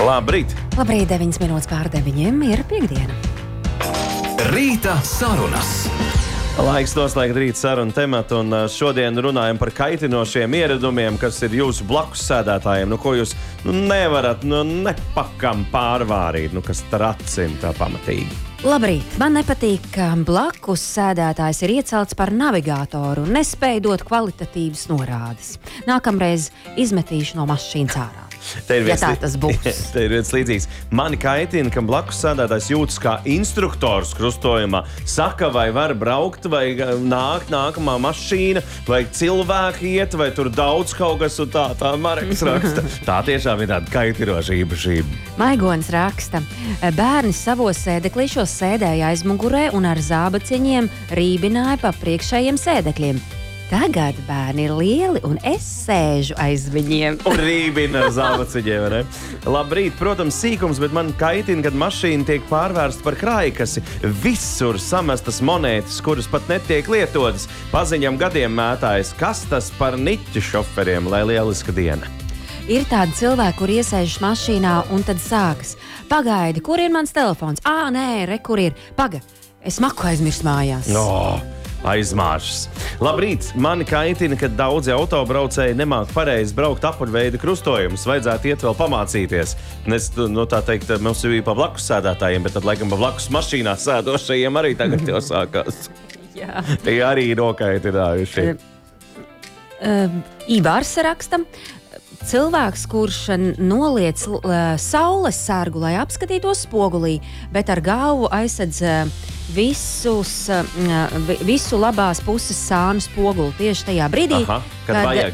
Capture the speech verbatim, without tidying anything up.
Labrīt! Labrīt, deviņas minūtes pār deviņiem ir piekdiena. Rīta sarunas. Laiks noslēgt rīta sarunu tematu, un šodien runājam par kaitinošiem ieradumiem, kas ir jūsu blakus sēdētājiem, nu, ko jūs nu, nevarat nu, nepakam pārvārīt, nu, kas tracina tā pamatīgi. Labrīt! Man nepatīk, ka blakus sēdētājs ir iecelts par navigātoru un nespēj dot kvalitatīvas norādes. Nākamreiz izmetīšu no mašīnas ārā. Te ir ja viens, tā tas būs. Te ir viens līdzīgs. Mani kaitina, ka blakus sēdētājs jūtas kā instruktors krustojumā. Saka, vai var braukt, vai nāk nākamā mašīna, vai cilvēki iet, vai tur daudz kaut kas, un tā, tā Mareks raksta. Tā tiešām ir tāda kaitinoša īpašība. Maigonis raksta, bērni savos sēdeklīšos sēdēja aizmugurē un ar zābaciņiem rībināja pa priekšējiem sēdekļiem. Tagad bērni ir lieli, un es sēžu aiz viņiem. Un rībina ar zābaciņiem, ne? Labrīt, protams, sīkums, bet man kaitina, kad mašīna tiek pārvērsta par krājkasi. Visur samestas monētas, kuras pat netiek lietotas. Paziņam gadiem mētājas. Kas tas par niķu šoferiem, lai lieliska diena? Ir tādi cilvēki, kur iesēžas mašīnā un tad sākas. Pagaidi, kur ir mans telefons? Ā, nē, re, kur ir? Paga, es maku aizmirst mājās. No. Aizmāršas. Labrīt! Mani kaitina, ka daudzi autobraucēji nemāk pareizi braukt apaļveida krustojumus. Vajadzētu iet vēl pamācīties. Es, nu, tā teikt, mums bija pa blakus sēdētājiem, bet tad, laikam, pa blakus mašīnā sēdošajiem arī tagad jau sākās. Jā. Tie arī nokaitinājuši. Uh, Ībārs raksta. Cilvēks, kurš noliec uh, saules sargu, lai apskatītos spogulī, bet ar galvu aizsedz uh, visus, uh, visu labās puses sānu spoguli tieši tajā brīdī, Aha, kad, kad vajag.